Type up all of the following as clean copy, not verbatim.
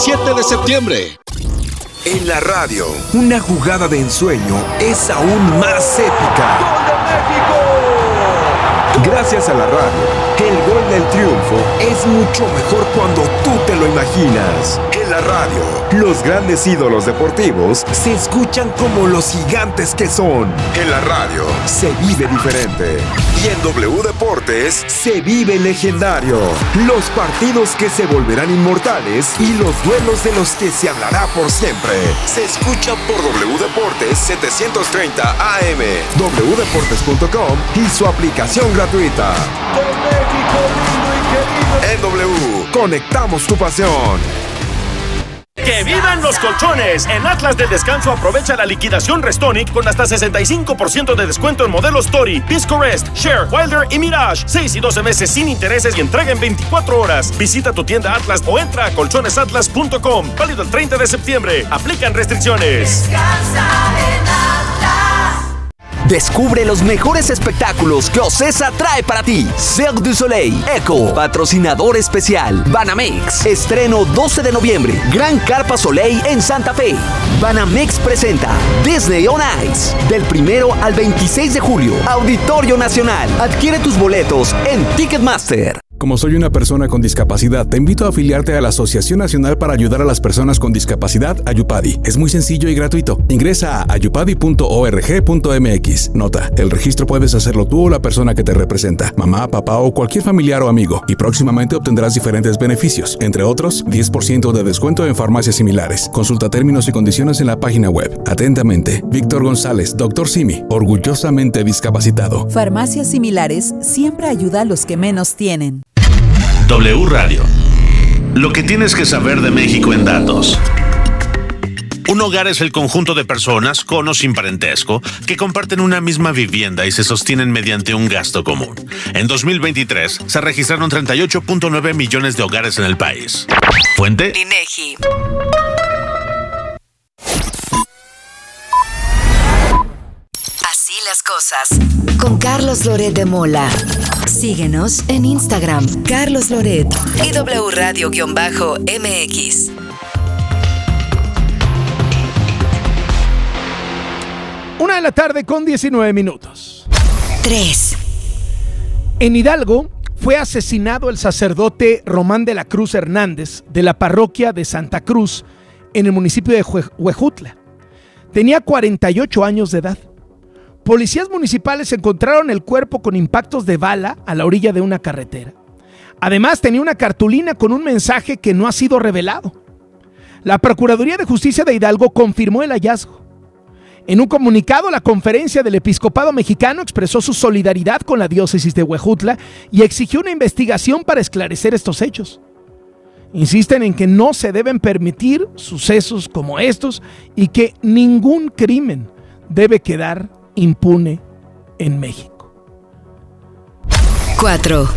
7 de septiembre. En la radio, una jugada de ensueño es aún más épica. ¡Gol de México! Gracias a la radio, el gol del triunfo es mucho mejor cuando tú te lo imaginas. En la radio, los grandes ídolos deportivos se escuchan como los gigantes que son. En la radio, se vive diferente. Y en W Deportes, se vive legendario. Los partidos que se volverán inmortales y los duelos de los que se hablará por siempre. Se escucha por W Deportes 730 AM, wdeportes.com y su aplicación gratuita. ¡De México lindo y querido! En W, conectamos tu pasión. ¡Que vivan los colchones! En Atlas del Descanso aprovecha la liquidación Restonic con hasta 65% de descuento en modelos Tori, Pisco Rest, Share, Wilder y Mirage. 6 y 12 meses sin intereses y entrega en 24 horas. Visita tu tienda Atlas o entra a colchonesatlas.com. Válido el 30 de septiembre. Aplican restricciones. Descansa en Atlas. Descubre los mejores espectáculos que Ocesa trae para ti. Cirque du Soleil, Eco, patrocinador especial. Banamex, estreno 12 de noviembre. Gran Carpa Soleil en Santa Fe. Banamex presenta Disney on Ice. Del 1 al 26 de julio. Auditorio Nacional. Adquiere tus boletos en Ticketmaster. Como soy una persona con discapacidad, te invito a afiliarte a la Asociación Nacional para Ayudar a las Personas con Discapacidad, Ayupadi. Es muy sencillo y gratuito. Ingresa a ayupadi.org.mx. Nota, el registro puedes hacerlo tú o la persona que te representa, mamá, papá o cualquier familiar o amigo, y próximamente obtendrás diferentes beneficios, entre otros, 10% de descuento en farmacias similares. Consulta términos y condiciones en la página web. Atentamente, Víctor González, Dr. Simi, orgullosamente discapacitado. Farmacias similares siempre ayuda a los que menos tienen. W Radio. Lo que tienes que saber de México en datos. Un hogar es el conjunto de personas, con o sin parentesco, que comparten una misma vivienda y se sostienen mediante un gasto común. En 2023 se registraron 38.9 millones de hogares en el país. Fuente: INEGI. Así las cosas. Con Carlos Loret de Mola. Síguenos en Instagram, Carlos Loret y W Radio-MX. Una de la tarde con 19 minutos. 3. En Hidalgo fue asesinado el sacerdote Román de la Cruz Hernández de la parroquia de Santa Cruz en el municipio de Huejutla. Tenía 48 años de edad. Policías municipales encontraron el cuerpo con impactos de bala a la orilla de una carretera. Además, tenía una cartulina con un mensaje que no ha sido revelado. La Procuraduría de Justicia de Hidalgo confirmó el hallazgo. En un comunicado, la Conferencia del Episcopado Mexicano expresó su solidaridad con la diócesis de Huejutla y exigió una investigación para esclarecer estos hechos. Insisten en que no se deben permitir sucesos como estos y que ningún crimen debe quedar impune en México. 4.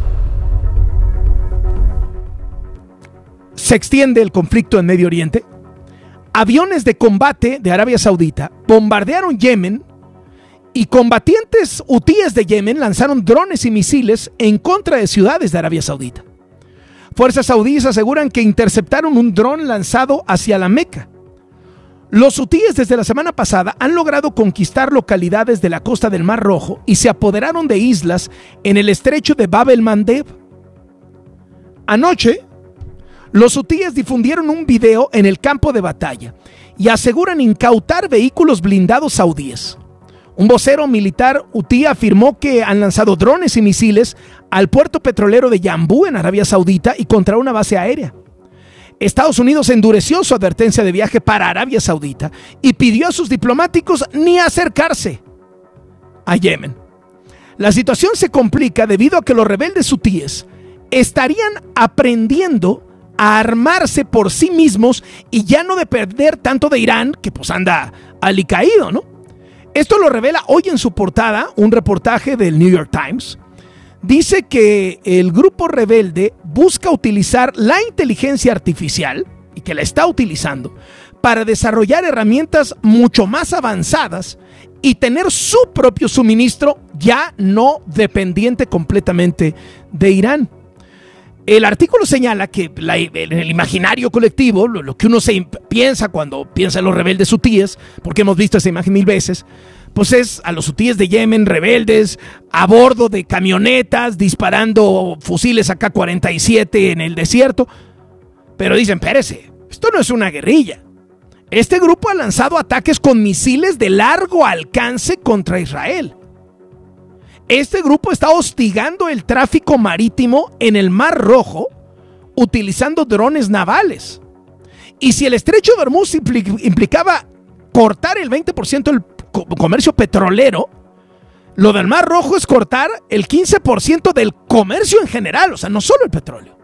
Se extiende el conflicto en Medio Oriente. Aviones de combate de Arabia Saudita bombardearon Yemen y combatientes hutíes de Yemen lanzaron drones y misiles en contra de ciudades de Arabia Saudita. Fuerzas saudíes aseguran que interceptaron un dron lanzado hacia la Meca. Los hutíes desde la semana pasada han logrado conquistar localidades de la costa del Mar Rojo y se apoderaron de islas en el estrecho de Bab el-Mandeb. Anoche, los hutíes difundieron un video en el campo de batalla y aseguran incautar vehículos blindados saudíes. Un vocero militar hutí afirmó que han lanzado drones y misiles al puerto petrolero de Yambú en Arabia Saudita y contra una base aérea. Estados Unidos endureció su advertencia de viaje para Arabia Saudita y pidió a sus diplomáticos ni acercarse a Yemen. La situación se complica debido a que los rebeldes hutíes estarían aprendiendo a armarse por sí mismos y ya no depender tanto de Irán, que pues anda alicaído, ¿no? Esto lo revela hoy en su portada un reportaje del New York Times. Dice que el grupo rebelde busca utilizar la inteligencia artificial, y que la está utilizando, para desarrollar herramientas mucho más avanzadas y tener su propio suministro ya no dependiente completamente de Irán. El artículo señala que en el imaginario colectivo, lo que uno piensa cuando piensa en los rebeldes hutíes, porque hemos visto esa imagen 1000 veces, pues es a los hutíes de Yemen rebeldes a bordo de camionetas disparando fusiles AK-47 en el desierto. Pero dicen, espérese, esto no es una guerrilla. Este grupo ha lanzado ataques con misiles de largo alcance contra Israel. Este grupo está hostigando el tráfico marítimo en el Mar Rojo utilizando drones navales. Y si el estrecho de Hormuz implicaba cortar el 20% del comercio petrolero, lo del Mar Rojo es cortar el 15% del comercio en general, o sea, no solo el petróleo.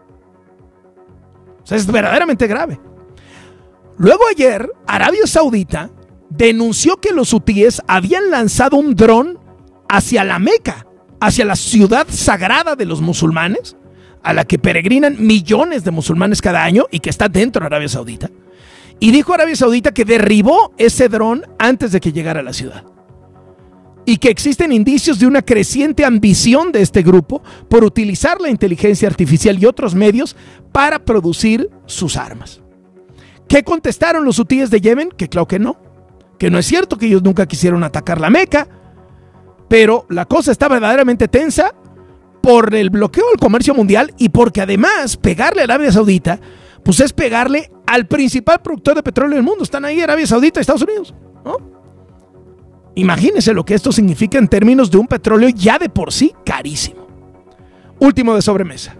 O sea, es verdaderamente grave. Luego ayer, Arabia Saudita denunció que los hutíes habían lanzado un dron hacia la Meca, hacia la ciudad sagrada de los musulmanes, a la que peregrinan millones de musulmanes cada año y que está dentro de Arabia Saudita. Y dijo Arabia Saudita que derribó ese dron antes de que llegara a la ciudad. Y que existen indicios de una creciente ambición de este grupo por utilizar la inteligencia artificial y otros medios para producir sus armas. ¿Qué contestaron los hutíes de Yemen? Que claro que no es cierto, que ellos nunca quisieron atacar la Meca, pero la cosa está verdaderamente tensa por el bloqueo del comercio mundial y porque además pegarle a Arabia Saudita, pues es pegarle al principal productor de petróleo del mundo. Están ahí Arabia Saudita y Estados Unidos, ¿no? Imagínense lo que esto significa en términos de un petróleo ya de por sí carísimo. Último de sobremesa.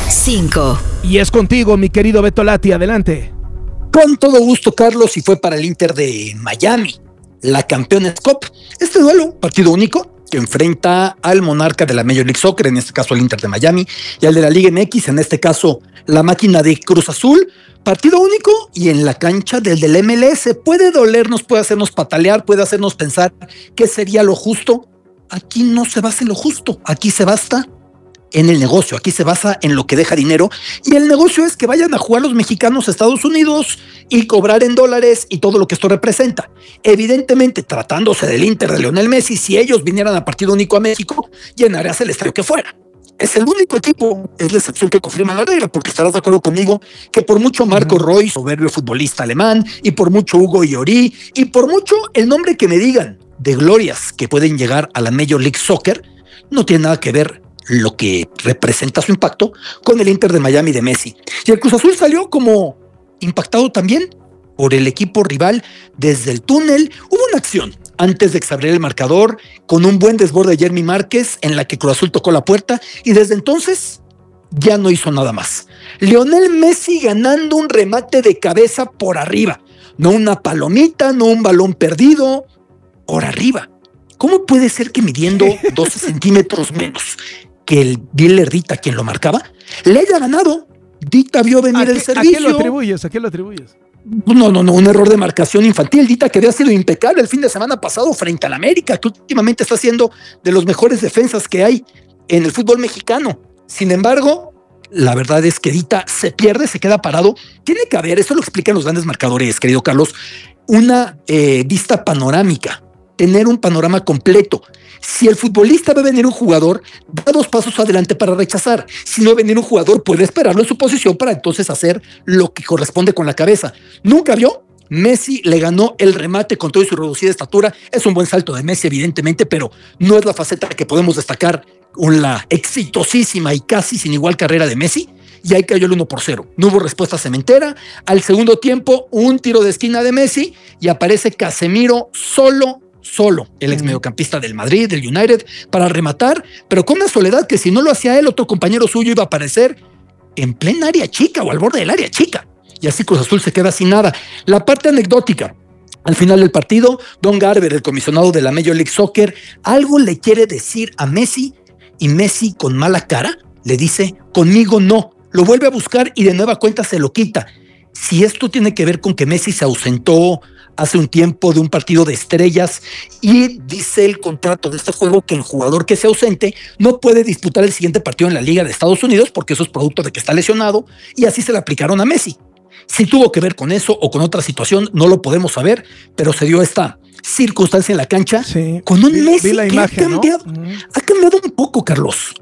5. Y es contigo, mi querido Beto Lati, adelante. Con todo gusto, Carlos, y fue para el Inter de Miami, la Campeones Cup. Este duelo, partido único, que enfrenta al monarca de la Major League Soccer, en este caso el Inter de Miami, y al de la Liga MX, en este caso la máquina de Cruz Azul. Partido único y en la cancha del MLS. Puede dolernos, puede hacernos patalear, puede hacernos pensar qué sería lo justo. Aquí no se basa en lo justo, aquí se basa en el negocio, aquí se basa en lo que deja dinero, y el negocio es que vayan a jugar los mexicanos a Estados Unidos y cobrar en dólares y todo lo que esto representa. Evidentemente, tratándose del Inter de Lionel Messi, si ellos vinieran a partido único a México, llenarías el estadio que fuera. Es el único equipo, es la excepción que confirma la regla, porque estarás de acuerdo conmigo que por mucho Marco Reus, soberbio futbolista alemán, y por mucho Hugo Lloris, y por mucho el nombre que me digan de glorias que pueden llegar a la Major League Soccer, no tiene nada que ver lo que representa su impacto con el Inter de Miami de Messi. Y el Cruz Azul salió como impactado también por el equipo rival desde el túnel. Hubo una acción antes de que se abriera el marcador con un buen desborde de Jeremy Márquez en la que Cruz Azul tocó la puerta y desde entonces ya no hizo nada más. Lionel Messi ganando un remate de cabeza por arriba, no una palomita, no un balón perdido, por arriba. ¿Cómo puede ser que midiendo 12 centímetros menos que el dealer Dita, quien lo marcaba, le haya ganado? Dita vio venir el servicio. ¿A qué lo atribuyes? No, un error de marcación infantil. Dita, que había sido impecable el fin de semana pasado frente al América, que últimamente está siendo de los mejores defensas que hay en el fútbol mexicano. Sin embargo, la verdad es que Dita se pierde, se queda parado. Tiene que haber, eso lo explican los grandes marcadores, querido Carlos, una vista panorámica, tener un panorama completo. Si el futbolista ve venir un jugador, da 2 pasos adelante para rechazar. Si no ve venir un jugador, puede esperarlo en su posición para entonces hacer lo que corresponde con la cabeza. Nunca vio. Messi le ganó el remate con toda su reducida estatura. Es un buen salto de Messi, evidentemente, pero no es la faceta que podemos destacar con la exitosísima y casi sin igual carrera de Messi. Y ahí cayó el 1-0. No hubo respuesta cementera. Al segundo tiempo, un tiro de esquina de Messi y aparece Casemiro solo, el ex mediocampista del Madrid, del United, para rematar, pero con una soledad que si no lo hacía él, otro compañero suyo iba a aparecer en plena área chica o al borde del área chica. Y así Cruz Azul se queda sin nada. La parte anecdótica: al final del partido, Don Garber, el comisionado de la Major League Soccer, algo le quiere decir a Messi, y Messi, con mala cara, le dice: conmigo no. Lo vuelve a buscar y de nueva cuenta se lo quita. Si esto tiene que ver con que Messi se ausentó hace un tiempo de un partido de estrellas y dice el contrato de este juego que el jugador que se ausente no puede disputar el siguiente partido en la Liga de Estados Unidos porque eso es producto de que está lesionado, y así se le aplicaron a Messi. Si tuvo que ver con eso o con otra situación, no lo podemos saber, pero se dio esta circunstancia en la cancha, sí, con un Messi que imagen, ha cambiado un poco, Carlos.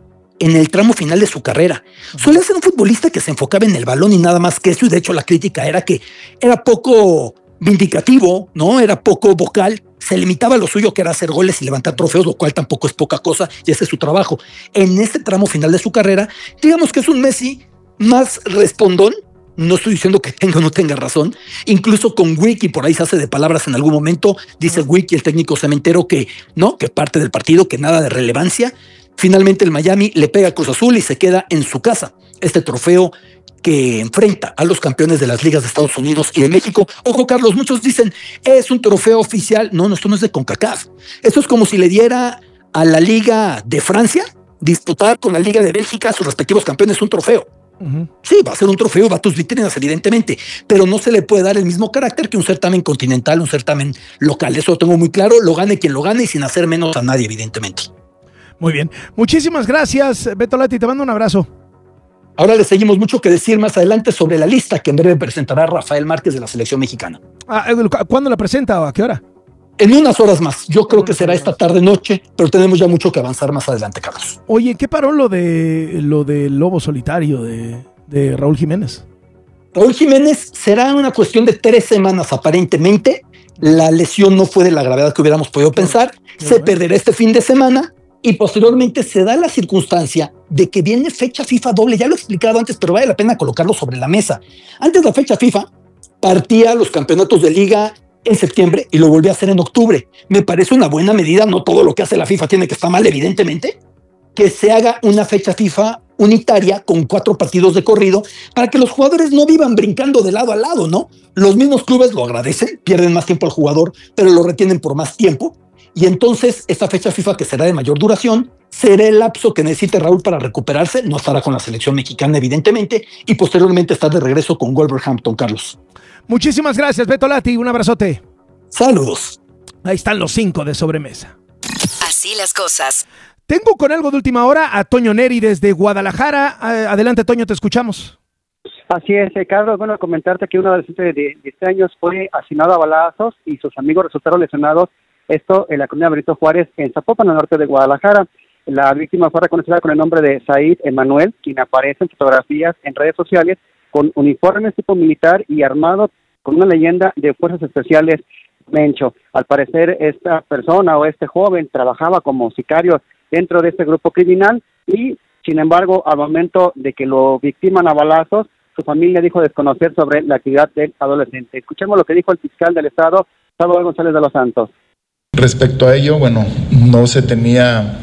en el tramo final de su carrera. Solía ser un futbolista que se enfocaba en el balón y nada más que eso, y de hecho la crítica era que era poco vindicativo, ¿no? Era poco vocal, se limitaba a lo suyo, que era hacer goles y levantar trofeos, lo cual tampoco es poca cosa, y ese es su trabajo. En este tramo final de su carrera, digamos que es un Messi más respondón. No estoy diciendo que tenga o no tenga razón. Incluso con Wiki, por ahí se hace de palabras en algún momento, dice Wiki, el técnico cementero, que no, que parte del partido, que nada de relevancia. Finalmente el Miami le pega a Cruz Azul y se queda en su casa este trofeo que enfrenta a los campeones de las ligas de Estados Unidos y de México. Ojo, Carlos, muchos dicen, es un trofeo oficial. No, esto no es de CONCACAF. Esto es como si le diera a la Liga de Francia disputar con la Liga de Bélgica sus respectivos campeones un trofeo. Sí, va a ser un trofeo, va a tus vitrinas, evidentemente, pero no se le puede dar el mismo carácter que un certamen continental, un certamen local. Eso lo tengo muy claro, lo gane quien lo gane y sin hacer menos a nadie, evidentemente. Muy bien. Muchísimas gracias, Beto Lati. Te mando un abrazo. Ahora le seguimos mucho que decir más adelante sobre la lista que en breve presentará Rafael Márquez de la selección mexicana. ¿Cuándo la presenta o a qué hora? En unas horas más. Yo creo que será esta tarde-noche, pero tenemos ya mucho que avanzar más adelante, Carlos. Oye, ¿qué paró lo de Lobo Solitario de Raúl Jiménez? Raúl Jiménez será una cuestión de 3 semanas aparentemente. La lesión no fue de la gravedad que hubiéramos podido pensar. Se perderá este fin de semana. Y posteriormente se da la circunstancia de que viene fecha FIFA doble. Ya lo he explicado antes, pero vale la pena colocarlo sobre la mesa. Antes la fecha FIFA partía los campeonatos de liga en septiembre y lo volvió a hacer en octubre. Me parece una buena medida. No todo lo que hace la FIFA tiene que estar mal, evidentemente. Que se haga una fecha FIFA unitaria con 4 partidos de corrido para que los jugadores no vivan brincando de lado a lado, ¿no? Los mismos clubes lo agradecen, pierden más tiempo al jugador, pero lo retienen por más tiempo. Y entonces esta fecha FIFA, que será de mayor duración, será el lapso que necesite Raúl para recuperarse. No estará con la selección mexicana, evidentemente, y posteriormente estar de regreso con Wolverhampton, Carlos. Muchísimas gracias, Beto Lati. Un abrazote. Saludos. Ahí están los 5 de sobremesa. Así las cosas. Tengo con algo de última hora a Toño Neri desde Guadalajara. Adelante, Toño, te escuchamos. Así es, Carlos. Bueno, comentarte que un adolescente de 10 años fue asesinado a balazos y sus amigos resultaron lesionados. Esto en la comunidad Benito Juárez, en Zapopan, al norte de Guadalajara. La víctima fue reconocida con el nombre de Said Emanuel, quien aparece en fotografías en redes sociales con uniformes tipo militar y armado con una leyenda de Fuerzas Especiales Mencho. Al parecer, esta persona o este joven trabajaba como sicario dentro de este grupo criminal y, sin embargo, al momento de que lo victiman a balazos, su familia dijo desconocer sobre la actividad del adolescente. Escuchemos lo que dijo el fiscal del Estado, Salvador González de los Santos. Respecto a ello, bueno, no se tenía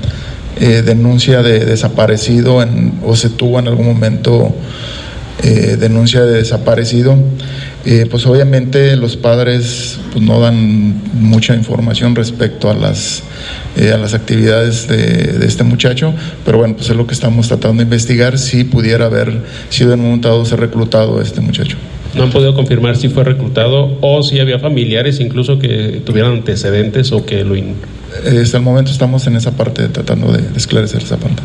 denuncia de desaparecido o se tuvo en algún momento denuncia de desaparecido. Pues obviamente los padres pues, no dan mucha información respecto a las actividades de este muchacho, pero bueno, pues es lo que estamos tratando de investigar, si pudiera haber sido en un momento dado ser reclutado este muchacho. No han podido confirmar si fue reclutado o si había familiares incluso que tuvieran antecedentes o que lo... Hasta el momento estamos en esa parte, tratando de esclarecer esa parte.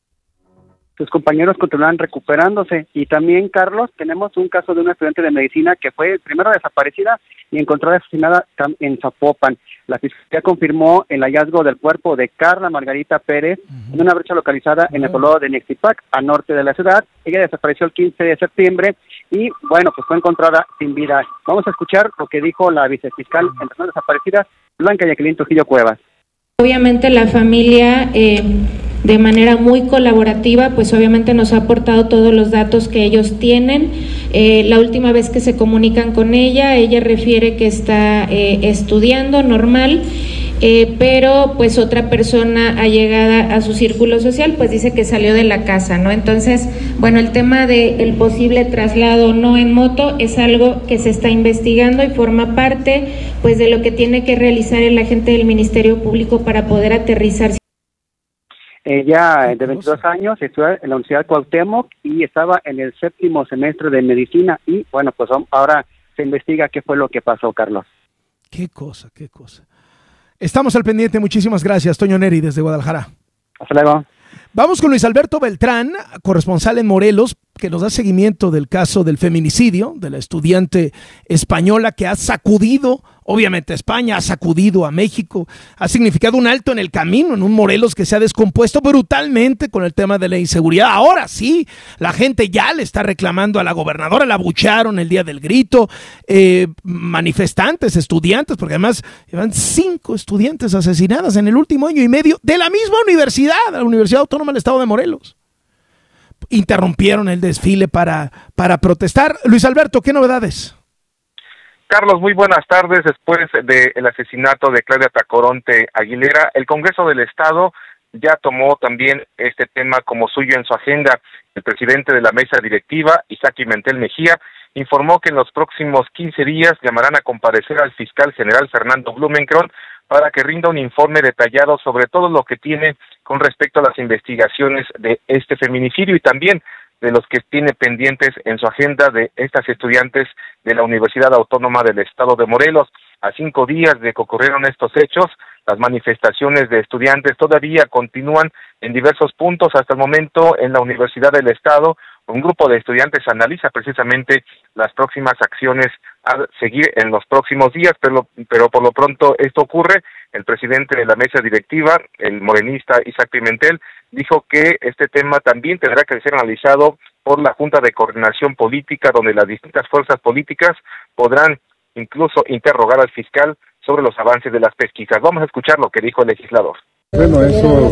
Sus compañeros continúan recuperándose. Y también, Carlos, tenemos un caso de una estudiante de medicina que fue primero desaparecida y encontrada asesinada en Zapopan. La fiscalía confirmó el hallazgo del cuerpo de Carla Margarita Pérez en una brecha localizada en el poblado de Nexipac, al norte de la ciudad. Ella desapareció el 15 de septiembre y, bueno, pues fue encontrada sin vida. Vamos a escuchar lo que dijo la vicefiscal en personas desaparecidas, Blanca Jacqueline Trujillo Cuevas. Obviamente la familia de manera muy colaborativa, pues obviamente nos ha aportado todos los datos que ellos tienen. La última vez que se comunican con ella refiere que está estudiando normal, pero pues otra persona allegada a su círculo social pues dice que salió de la casa, ¿no? Entonces, bueno, el tema del posible traslado no en moto es algo que se está investigando y forma parte pues de lo que tiene que realizar el agente del Ministerio Público para poder aterrizar. Ella, de 22 años, estudia en la Universidad Cuauhtémoc y estaba en el 7º semestre de medicina y, bueno, pues ahora se investiga qué fue lo que pasó, Carlos. Qué cosa. Estamos al pendiente. Muchísimas gracias, Toño Neri, desde Guadalajara. Hasta luego. Vamos con Luis Alberto Beltrán, corresponsal en Morelos, que nos da seguimiento del caso del feminicidio de la estudiante española que ha sacudido, obviamente a España, ha sacudido a México, ha significado un alto en el camino, en un Morelos que se ha descompuesto brutalmente con el tema de la inseguridad. Ahora sí, la gente ya le está reclamando a la gobernadora, la abuchearon el día del grito, manifestantes, estudiantes, porque además llevan 5 estudiantes asesinadas en el último año y medio de la misma universidad, la Universidad Autónoma del Estado de Morelos. Interrumpieron el desfile para protestar. Luis Alberto, ¿qué novedades? Carlos, muy buenas tardes. Después del asesinato de Claudia Tacoronte Aguilera, el Congreso del Estado ya tomó también este tema como suyo en su agenda. El presidente de la mesa directiva, Isaac Pimentel Mejía, informó que en los próximos 15 días llamarán a comparecer al fiscal general Fernando Blumenkron para que rinda un informe detallado sobre todo lo que tiene con respecto a las investigaciones de este feminicidio y también de los que tiene pendientes en su agenda de estas estudiantes de la Universidad Autónoma del Estado de Morelos. A 5 días de que ocurrieron estos hechos, las manifestaciones de estudiantes todavía continúan en diversos puntos. Hasta el momento, en la Universidad del Estado, un grupo de estudiantes analiza precisamente las próximas acciones a seguir en los próximos días, pero por lo pronto esto ocurre. El presidente de la mesa directiva, el morenista Isaac Pimentel, dijo que este tema también tendrá que ser analizado por la Junta de Coordinación Política, donde las distintas fuerzas políticas podrán incluso interrogar al fiscal sobre los avances de las pesquisas. Vamos a escuchar lo que dijo el legislador. Bueno,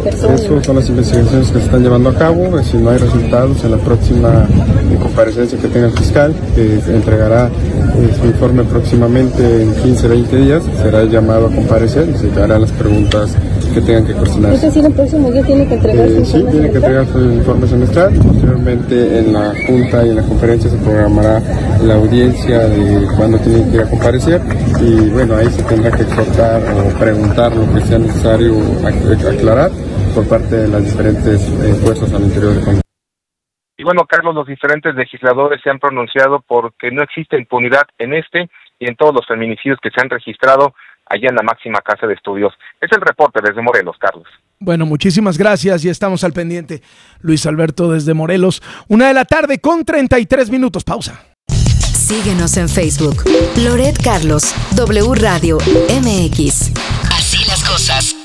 eso son las investigaciones que se están llevando a cabo. Si no hay resultados, en la próxima comparecencia que tenga el fiscal, que entregará su informe próximamente en 15-20 días, será llamado a comparecer y se harán las preguntas que tengan que cuestionar. ¿Es decir, el próximo día tiene que entregar su informe? Sí, tiene que entregar su informe semestral. Posteriormente, en la junta y en la conferencia se programará la audiencia de cuándo tiene que ir a comparecer y bueno, ahí se tendrá que exhortar o preguntar lo que sea necesario aclarar por parte de las diferentes fuerzas al interior del Congreso. Y bueno, Carlos, los diferentes legisladores se han pronunciado porque no existe impunidad en este y en todos los feminicidios que se han registrado allá en la máxima casa de estudios. Es el reporte desde Morelos, Carlos. Bueno, muchísimas gracias y estamos al pendiente. Luis Alberto desde Morelos, 1:33 p.m. Pausa. Síguenos en Facebook. Loret Carlos, W Radio MX. Así las cosas.